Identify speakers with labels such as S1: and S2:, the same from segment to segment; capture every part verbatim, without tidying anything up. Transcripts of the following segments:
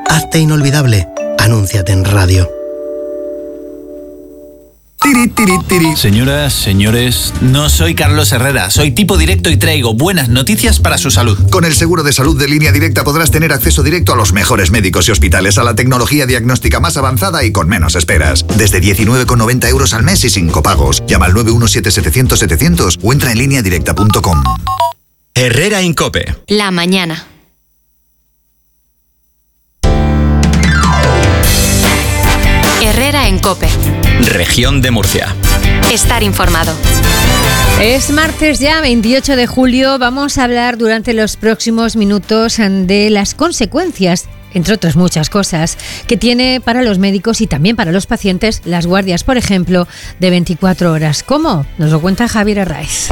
S1: Hazte inolvidable. Anúnciate en radio.
S2: Tiri, tiri, tiri.
S3: Señoras, señores, no soy Carlos Herrera, soy tipo directo y traigo buenas noticias para su salud.
S2: Con el seguro de salud de Línea Directa podrás tener acceso directo a los mejores médicos y hospitales, a la tecnología diagnóstica más avanzada y con menos esperas. Desde diecinueve con noventa euros al mes y sin copagos. Llama al nueve uno siete setecientos setecientos o entra en línea directa punto com.
S4: Herrera en COPE.
S5: La mañana. Herrera en COPE.
S4: Región de Murcia.
S5: Estar informado.
S6: Es martes ya, veintiocho de julio. Vamos a hablar durante los próximos minutos de las consecuencias, entre otras muchas cosas, que tiene para los médicos y también para los pacientes las guardias, por ejemplo, de veinticuatro horas. ¿Cómo? Nos lo cuenta Javier Herraiz.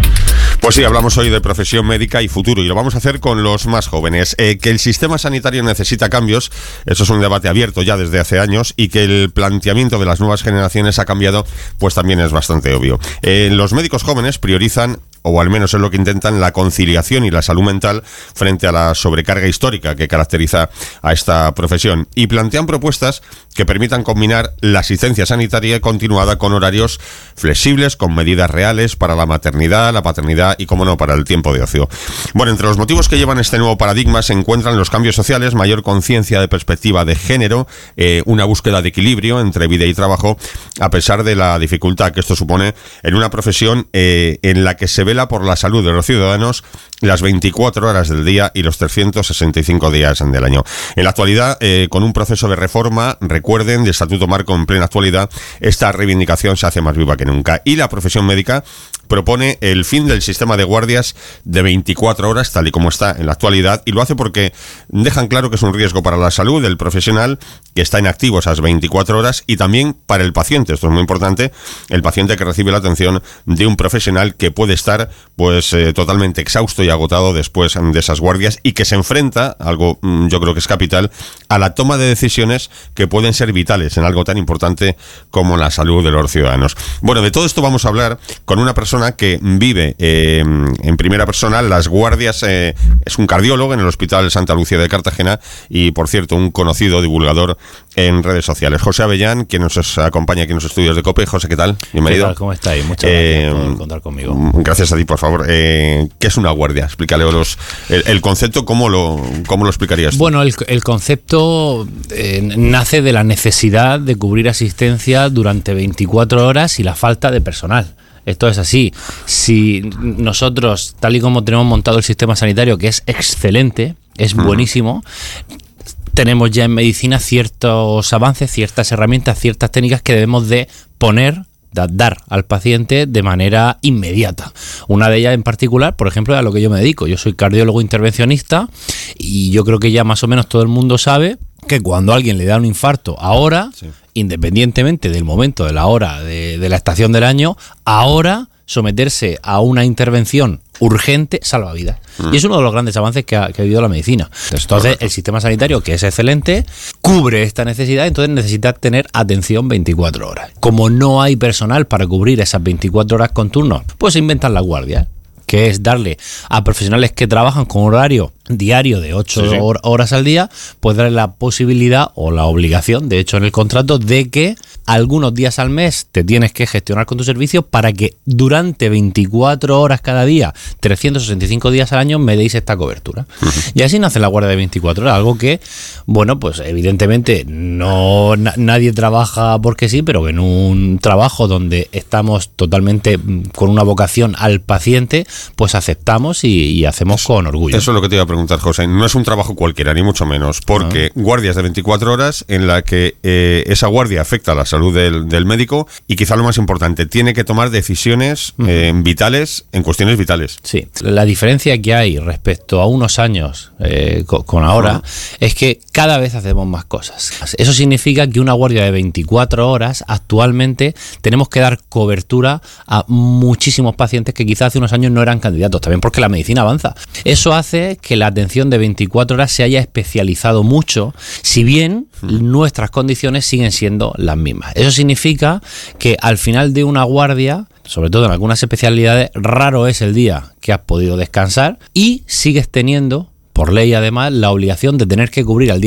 S7: Pues sí, hablamos hoy de profesión médica y futuro y lo vamos a hacer con los más jóvenes. Eh, que el sistema sanitario necesita cambios, eso es un debate abierto ya desde hace años, y que el planteamiento de las nuevas generaciones ha cambiado, pues también es bastante obvio. Eh, los médicos jóvenes priorizan, o al menos es lo que intentan, la conciliación y la salud mental frente a la sobrecarga histórica que caracteriza a esta profesión, y plantean propuestas que permitan combinar la asistencia sanitaria continuada con horarios flexibles, con medidas reales para la maternidad, la paternidad y, como no, para el tiempo de ocio. Bueno, entre los motivos que llevan este nuevo paradigma se encuentran los cambios sociales, mayor conciencia de perspectiva de género, eh, una búsqueda de equilibrio entre vida y trabajo, a pesar de la dificultad que esto supone en una profesión eh, en la que se vela por la salud de los ciudadanos las veinticuatro horas del día y los trescientos sesenta y cinco días del año. En la actualidad, eh, con un proceso de reforma, recuerden, de Estatuto Marco en plena actualidad, esta reivindicación se hace más viva que nunca. Y la profesión médica propone el fin del sistema de guardias de veinticuatro horas, tal y como está en la actualidad, y lo hace porque dejan claro que es un riesgo para la salud del profesional que está en activo esas veinticuatro horas, y también para el paciente. Esto es muy importante, el paciente que recibe la atención de un profesional que puede estar pues eh, totalmente exhausto y agotado después de esas guardias, y que se enfrenta, algo mm, yo creo que es capital, a la toma de decisiones que pueden ser vitales en algo tan importante como la salud de los ciudadanos. Bueno, de todo esto vamos a hablar con una persona que vive eh, en primera persona las guardias. Eh, es un cardiólogo en el Hospital Santa Lucía de Cartagena y, por cierto, un conocido divulgador en redes sociales. José Avellán, quien nos acompaña aquí en los estudios de COPE. José, ¿qué tal? Bienvenido.
S8: ¿Qué tal? ¿Cómo estáis? Muchas
S7: eh,
S8: gracias por contar conmigo.
S7: Gracias a ti, por favor. Eh, ¿Qué es una guardia? Explícale los, el, el concepto, ¿cómo lo, cómo lo explicarías tú?
S8: Bueno, el, el concepto eh, nace de la necesidad de cubrir asistencia durante veinticuatro horas y la falta de personal. Esto es así. Si nosotros, tal y como tenemos montado el sistema sanitario, que es excelente, es buenísimo, tenemos ya en medicina ciertos avances, ciertas herramientas, ciertas técnicas que debemos de poner, de dar al paciente de manera inmediata. Una de ellas en particular, por ejemplo, es a lo que yo me dedico. Yo soy cardiólogo intervencionista y yo creo que ya más o menos todo el mundo sabe que cuando a alguien le da un infarto ahora, sí, independientemente del momento, de la hora, de, de la estación del año, ahora someterse a una intervención urgente salva vidas. Mm. Y es uno de los grandes avances que ha, que ha habido la medicina. Entonces, el sistema sanitario, que es excelente, cubre esta necesidad, entonces necesita tener atención veinticuatro horas. Como no hay personal para cubrir esas veinticuatro horas con turnos, pues se inventan las guardias, que es darle a profesionales que trabajan con horario diario de ocho sí, sí. horas al día, pues darle la posibilidad o la obligación, de hecho en el contrato, de que algunos días al mes te tienes que gestionar con tu servicio para que durante veinticuatro horas cada día, trescientos sesenta y cinco días al año, me deis esta cobertura. Uh-huh. Y así nace la guardia de veinticuatro horas, algo que, bueno, pues evidentemente no na- nadie trabaja porque sí, pero en un trabajo donde estamos totalmente con una vocación al paciente, pues aceptamos y, y hacemos eso, con orgullo.
S7: Eso es lo que te iba a preguntar, José. No es un trabajo cualquiera, ni mucho menos, porque no. guardias de veinticuatro horas en la que eh, esa guardia afecta a la salud del, del médico y, quizá lo más importante, tiene que tomar decisiones eh, vitales en cuestiones vitales.
S8: Sí, la diferencia que hay respecto a unos años eh, con, con ahora uh-huh. es que cada vez hacemos más cosas. Eso significa que una guardia de veinticuatro horas actualmente tenemos que dar cobertura a muchísimos pacientes que quizás hace unos años no eran candidatos, también porque la medicina avanza. Eso hace que la atención de veinticuatro horas se haya especializado mucho, si bien nuestras condiciones siguen siendo las mismas. Eso significa que al final de una guardia, sobre todo en algunas especialidades, raro es el día que has podido descansar y sigues teniendo, por ley además, la obligación de tener que cubrir al día